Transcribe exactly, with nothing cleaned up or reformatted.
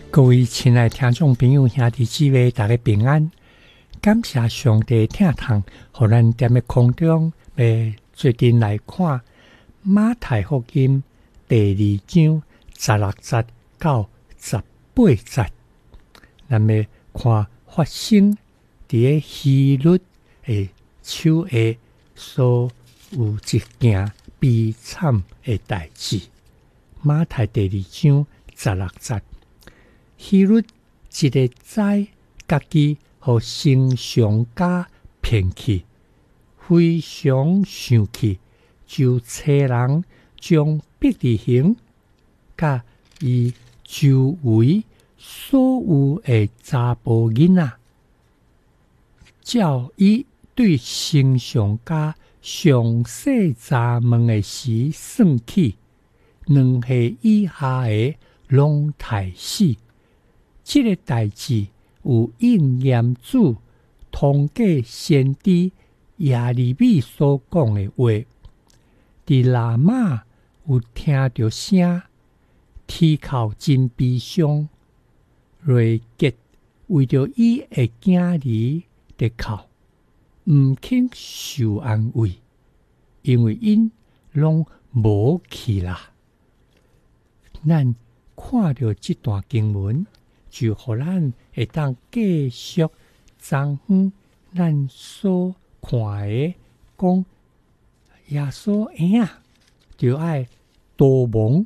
各位亲爱听众朋友、兄弟姊妹，大家平安！感谢上帝疼痛，互咱踮咧空中，要最近来看马太福音第二章十六节到十八节，咱要看发生伫咧希律的手下所有一件悲惨的代志。马太第二章十六节。希律一个知家己互丞相家骗去，非常生气，就找人将伯利恒甲伊周围所有的查甫囡仔，照伊对丞相家详细查问的时算起，两岁以下的拢杀死。这个代志有应验主通过先知耶利米所讲的话，伫拉玛有听到声，啼哭真悲伤，瑞吉为着伊的囝儿在哭，毋肯受安慰，因为因拢无去啦。咱看到这段经文，就互咱会当继续彰显咱所看的，讲耶稣婴仔就爱逃亡